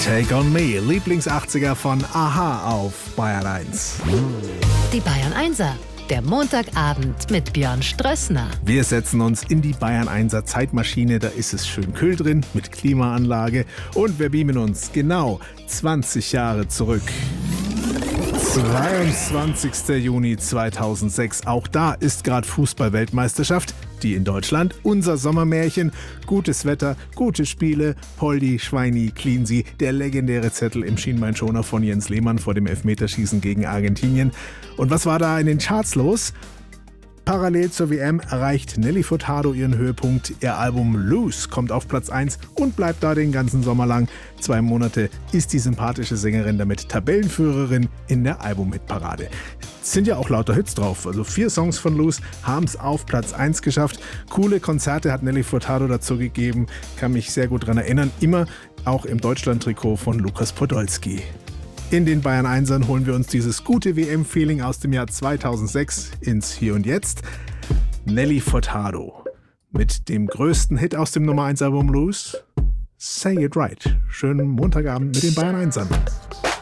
Take on Me, Lieblings-80er von a-ha auf Bayern 1. Die Bayern 1er, der Montagabend mit Björn Strössner. Wir setzen uns in die Bayern 1er Zeitmaschine, da ist es schön kühl drin mit Klimaanlage und wir beamen uns genau 20 Jahre zurück. 22. Juni 2006, auch da ist gerade Fußball-Weltmeisterschaft, die in Deutschland, unser Sommermärchen, gutes Wetter, gute Spiele, Poldi, Schweini, Cleansy, der legendäre Zettel im Schienbeinschoner von Jens Lehmann vor dem Elfmeterschießen gegen Argentinien. Und was war da in den Charts los? Parallel zur WM erreicht Nelly Furtado ihren Höhepunkt. Ihr Album Loose kommt auf Platz 1 und bleibt da den ganzen Sommer lang. 2 Monate ist die sympathische Sängerin damit Tabellenführerin in der Album-Hitparade. Sind ja auch lauter Hits drauf. Also 4 Songs von Loose haben es auf Platz 1 geschafft. Coole Konzerte hat Nelly Furtado dazu gegeben. Kann mich sehr gut daran erinnern. Immer auch im Deutschland-Trikot von Lukas Podolski. In den Bayern 1ern holen wir uns dieses gute WM-Feeling aus dem Jahr 2006 ins Hier und Jetzt. Nelly Furtado mit dem größten Hit aus dem Nummer 1 Album Loose, Say It Right. Schönen Montagabend mit den Bayern 1ern.